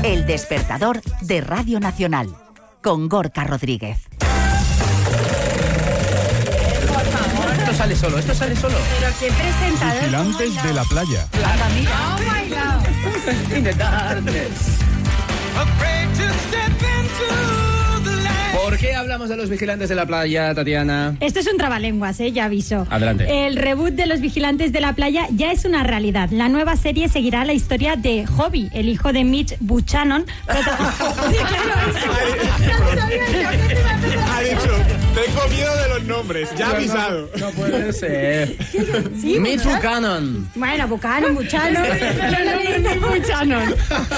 El despertador de Radio Nacional, con Gorka Rodríguez. Esto sale solo. Pero qué presentador. Vigilantes de la playa. Anda, mira. Oh my God. In the darkness. ¿Por qué hablamos de los vigilantes de la playa, Tatiana? Esto es un trabalenguas, ya aviso. Adelante. El reboot de los vigilantes de la playa ya es una realidad. La nueva serie seguirá la historia de Hobby, el hijo de Mitch Buchanan. Ha dicho, tengo miedo de los nombres, ya ha avisado. No puede ser. Sí, Mitch Buchanan. Bueno, Buchanan. Buchanan.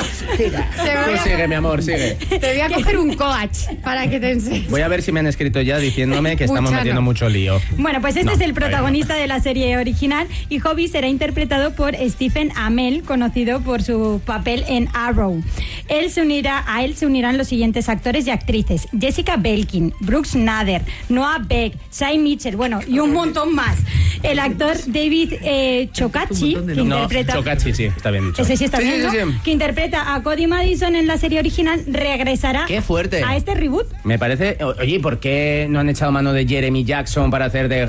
Tú sigue, mi amor, sigue. Te voy a coger un coach para que te enseñes. Voy a ver si me han escrito ya diciéndome que estamos Buchanan. metiendo mucho lío. Bueno, pues este No, es el protagonista de la serie original y Hobby será interpretado por Stephen Amell, conocido por su papel en Arrow. A él se unirán los siguientes actores y actrices: Jessica Belkin, Brooks Nader, Noah Beck, Shai Mitchell, bueno, y un montón más. El actor David Chokachi, que interpreta... Chokachi, sí, está bien dicho. Ese sí está Sí, bien, sí, ¿no? sí. Que interpreta a Cody Madison en la serie original, regresará ¡Qué fuerte! a este reboot. Me parece... Oye, ¿por qué no han echado mano de Jeremy Jackson para hacer de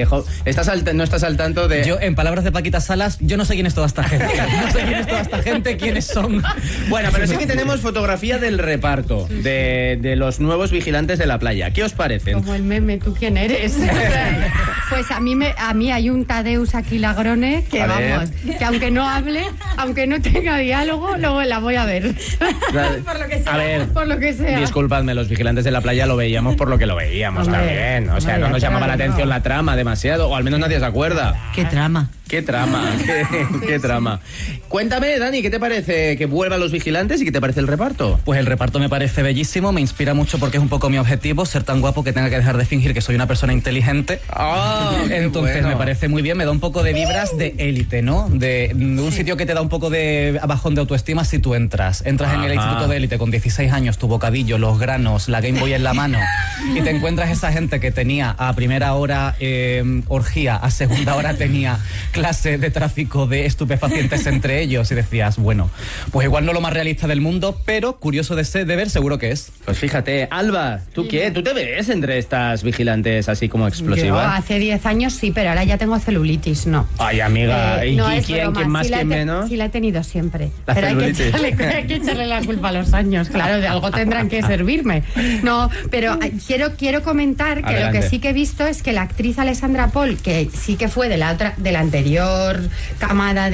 ¿no estás al tanto de...? Yo, en palabras de Paquita Salas, yo no sé quién es toda esta gente. No sé quién es toda esta gente, quiénes son. Bueno, pero sí que tenemos fotografía del reparto de los nuevos vigilantes de la playa. ¿Qué os parecen? Como el meme, ¿tú quién eres? Pues a mí hay un Tadeusz Aquilagrone que, A ver. vamos, que aunque no hable, aunque no tenga diálogo, luego la voy a ver. Por lo que sea. A ver, Por lo que sea. disculpadme, los vigilantes de la playa lo veíamos por lo que lo veíamos Hombre, también. O sea, hombre, no nos llamaba la claro, atención no. la trama demasiado, o al menos nadie se acuerda. ¿Qué trama? ¿Qué trama? ¿Qué trama? Cuéntame, Dani, ¿qué te parece que vuelvan los vigilantes y qué te parece el reparto? Pues el reparto me parece bellísimo, me inspira mucho porque es un poco mi objetivo, ser tan guapo que tenga que dejar de fingir que soy una persona inteligente. Entonces me parece muy bien, me da un poco de vibras de élite, ¿no? De un sitio que te da un poco de bajón de autoestima si tú entras en el instituto de élite con 16 años, tu bocadillo, los granos, la Game Boy en la mano y te encuentras esa gente que tenía a primera hora orgía, a segunda hora tenía clase de tráfico de estupefacientes entre ellos y decías, bueno, pues igual no lo más realista del mundo, pero curioso de ver seguro que es. Pues fíjate, Alba, ¿tú qué? ¿Tú te ves entre estas vigilantes así como Yo explosivas? hace 10 años sí, pero ahora ya tengo celulitis, no. Ay, amiga, ¿y no es quién? broma, ¿Quién más, sí la quién he menos? Sí la he tenido siempre. La Pero hay celulitis. que echarle la culpa a los años, claro, de algo tendrán que servirme. No, pero quiero comentar que Adelante. lo que sí que he visto es que la actriz Alessandra Paul, que sí que fue de la anterior camada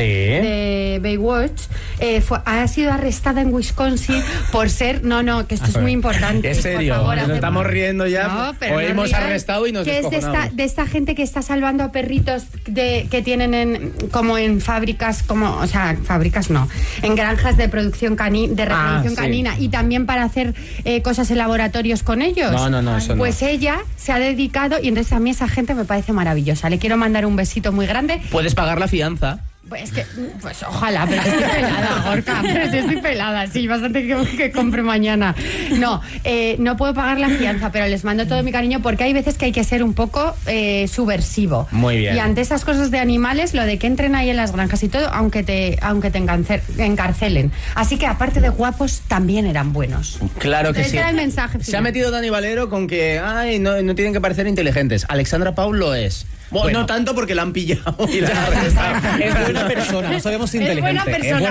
de Baywatch, ha sido arrestada en Wisconsin por ser... No, que esto es muy importante. ¿En serio? Por favor, ¿Nos estamos riendo ya? No, pero ¿O no hemos rías, arrestado y nos que es descojonamos? de esta gente que está salvando a perritos que tienen como en fábricas, fábricas no, en granjas de producción de reproducción sí. canina, y también para hacer cosas en laboratorios con ellos. No, eso no. Pues ella se ha dedicado, y entonces a mí esa gente me parece maravillosa. Le quiero mandar un besito muy grande. Puedes pagar la fianza. Pues ojalá, pero estoy pelada, Gorka, pero sí estoy pelada, sí, bastante que compre mañana. No puedo pagar la fianza, pero les mando todo mi cariño porque hay veces que hay que ser un poco subversivo. Muy bien. Y ante esas cosas de animales, lo de que entren ahí en las granjas y todo, aunque te encarcelen. Así que aparte de guapos, también eran buenos. Claro que Ese sí. era el mensaje Se ha final. metido Dani Valero con que no tienen que parecer inteligentes. Alexandra Paul lo es. Bueno, no tanto porque la han pillado. Y la han arrestado. Es buena persona, no sabemos si Es buena inteligente. persona.